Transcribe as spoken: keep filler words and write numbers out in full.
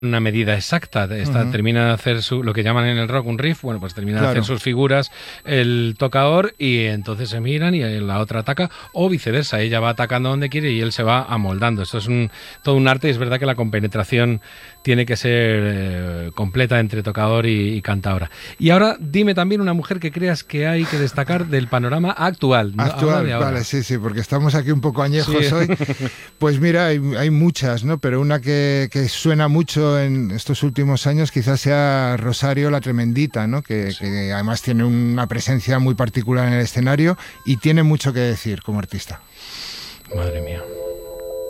una medida exacta. Está, uh-huh. Termina de hacer su, lo que llaman en el rock un riff, bueno, pues termina claro. de hacer sus figuras el tocador y entonces se miran y la otra ataca, o viceversa, ella va atacando donde quiere y él se va amoldando. Esto es un, todo un arte y es verdad que la compenetración tiene que ser eh, completa entre tocador y, y cantadora. Y ahora dime también una mujer que creas que hay que destacar del panorama actual. ¿No? Actual, de ahora. Vale, sí, sí, porque estamos aquí un poco añejos sí. hoy. Pues mira, hay, hay muchas, ¿no? Pero una que, que suena mucho en estos últimos años quizás sea Rosario la Tremendita, ¿no? Que, sí. que además tiene una presencia muy particular en el escenario y tiene mucho que decir como artista. Madre mía.